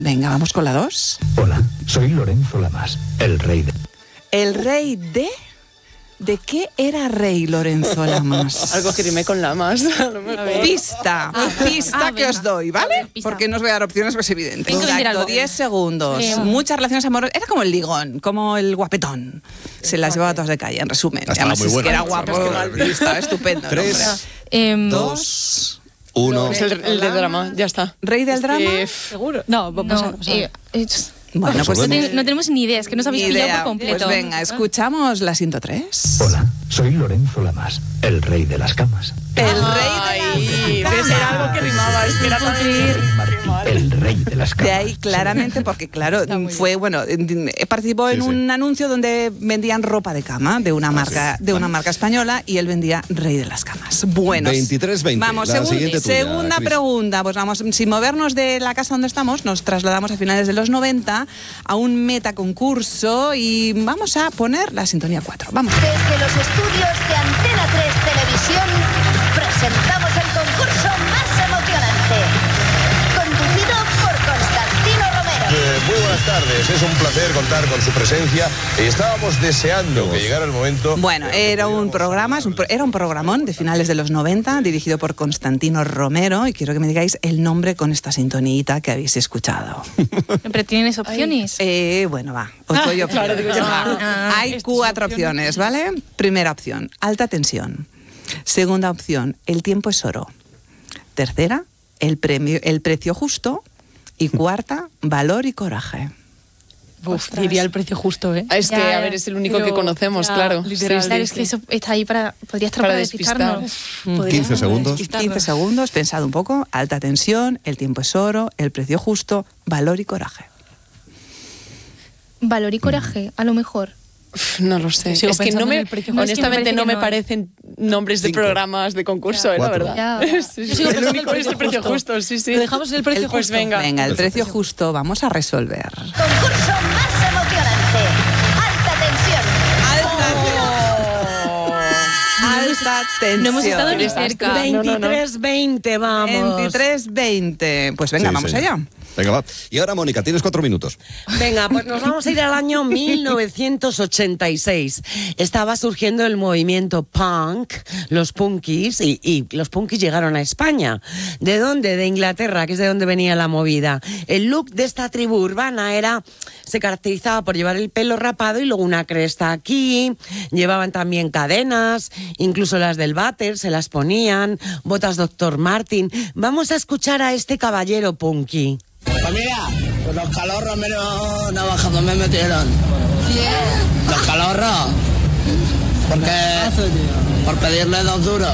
Venga, vamos con la 2. Hola, soy Lorenzo Lamas, el rey de... ¿El rey de...? ¿De qué era rey Lorenzo Lamas? Algo que rime con Lamas. Pista que os doy, ¿vale? Porque no os voy a dar opciones, pues es evidente. Exacto, 10 segundos. Muchas relaciones amorosas. Era como el ligón, como el guapetón. Se las llevaba todas de calle, en resumen. Estaba muy bueno. Que era guapo, estaba estupendo. 3, 2, 1. Es el de drama, ya está. ¿Rey del drama? Seguro. No, vamos a Bueno, pues no tenemos ni idea, es que nos habéis pillado por completo. Pues venga, escuchamos la 103. Hola, soy Lorenzo Lamas, el rey de las camas. El rey de las camas. Era algo que rimaba, es que era tan El rey de las camas. De ahí claramente, porque claro, fue, bueno, participó en un anuncio donde vendían ropa de cama de una marca española y él vendía rey de las camas. Bueno, 23-20. Vamos, segunda pregunta. Pues vamos, sin movernos de la casa donde estamos, nos trasladamos a finales de los 90 a un metaconcurso y vamos a poner la sintonía 4. Vamos. Desde los estudios de Antena 3 Televisión presentamos el concurso más emocionante, conducido por Constantino Romero. Muy buenas tardes, es un placer contar con su presencia. Estábamos deseando que llegara el momento. Bueno, era un programón de finales de los 90, dirigido por Constantino Romero, y quiero que me digáis el nombre con esta sintonita que habéis escuchado. ¿Pero tienes opciones? Bueno, va, os doy opciones. Hay 4 opciones, ¿vale? Primera opción, alta tensión. Segunda opción, el tiempo es oro. Tercera, el precio justo. Y cuarta, valor y coraje. Diría el precio justo, ¿eh? Es que, a ver, es el único que conocemos, claro. Literal, claro, es que eso está ahí podría estar para despistarnos. 15 segundos. 15 segundos, pensad un poco. Alta tensión, el tiempo es oro, el precio justo, valor y coraje. Valor y coraje, a lo mejor. No lo sé. Es que honestamente no me parecen nombres de programas de concurso, la verdad. El único es el precio justo, sí. Lo dejamos en el precio justo. Pues venga, el precio justo, vamos a resolver. Concurso más emocionante, alta tensión. Alta tensión. No hemos estado ni cerca. 23-20, vamos. 23-20. Pues venga, vamos allá. Venga, va. Y ahora, Mónica, tienes 4 minutos. Venga, pues nos vamos a ir al año 1986. Estaba surgiendo el movimiento punk, los punkis, y los punkis llegaron a España. ¿De dónde? De Inglaterra, que es de donde venía la movida. El look de esta tribu urbana se caracterizaba por llevar el pelo rapado y luego una cresta aquí. Llevaban también cadenas, incluso las del váter se las ponían, botas Dr. Martin. Vamos a escuchar a este caballero punky. Pues mira, los calorros menos navajados me metieron. Los calorros. Por pedirle 2 duros.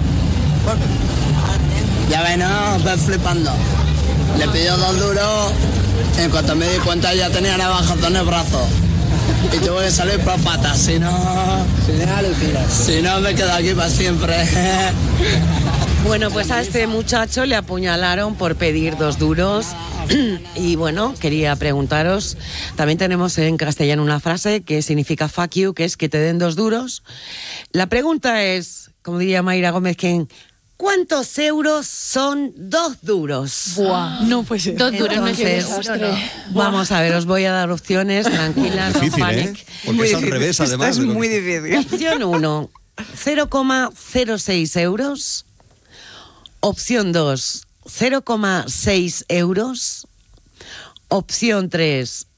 Ya ven, no, ves flipando. Le pidió 2 duros. En cuanto me di cuenta ya tenía navajados en el brazo. Y tuve que salir por patas, si no me quedo aquí para siempre. Bueno, pues a este muchacho le apuñalaron por pedir 2 duros. Y bueno, quería preguntaros, también tenemos en castellano una frase que significa fuck you, que es que te den 2 duros. La pregunta es, como diría Mayra Gómez, ¿cuántos euros son 2 duros? Buah, no puede ser. 2 duros no es desastre. Vamos a ver, os voy a dar opciones, tranquilas, no panic. Porque es al revés, además. Esto es muy difícil. Opción 1, 0,06 euros. Opción 2, 0,6 euros. Opción 3,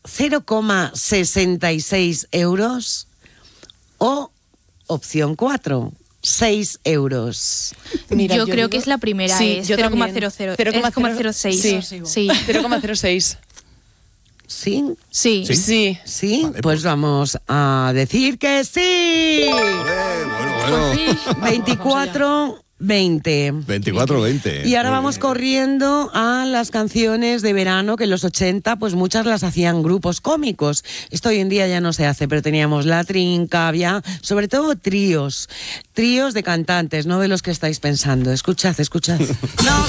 0,66 euros. O opción 4, 6 euros. Mira, yo creo que es la primera, sí, es 0,00. 0,06. Sí. 0,06. ¿Sí? Sí. ¿Sí? Vale, pues vamos a decir que sí. Bueno. 24-20. 24-20. Y ahora vamos corriendo a las canciones de verano, que en los 80 pues muchas las hacían grupos cómicos. Esto hoy en día ya no se hace, pero teníamos La Trinca, había sobre todo tríos de cantantes, no de los que estáis pensando. Escuchad. No.